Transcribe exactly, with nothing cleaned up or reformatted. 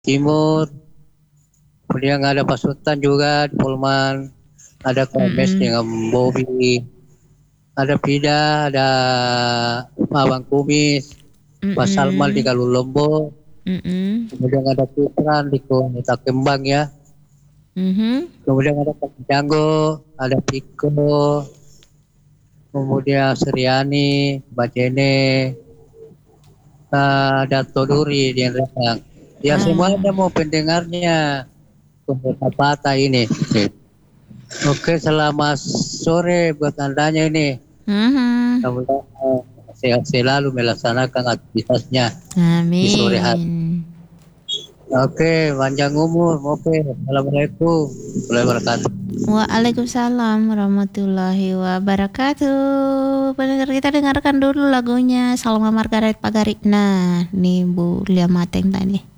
Timur, kemudian ada Pasuruan juga di Polman, ada Kombes Mm-mm. dengan Bobby, ada Pida, ada Abang Kumis, Mas Salman di Mm-mm. Galulombo, Mm-mm. kemudian ada Putran di Kota Kembang ya, Mhm. kemudian ada Kak Janggo, ada Piko, kemudian Seriani, Bajene, uh, ada Toduri di Rendang. Ya Ah. semuanya mau pendengarnya untuk Patah ini. Oke, selamat sore buat andanya ini. Mhm. Mudah-mudahan sehat selalu melaksanakan aktivitasnya di sore hari. Amin. Oke, panjang umur. Oke, assalamualaikum warahmatullahi wabarakatuh. Waalaikumsalam warahmatullahi wabarakatuh. Pendengar, kita dengarkan dulu lagunya Salma Margaret Pagarikna. Nih Bu Lia Mateng tadi.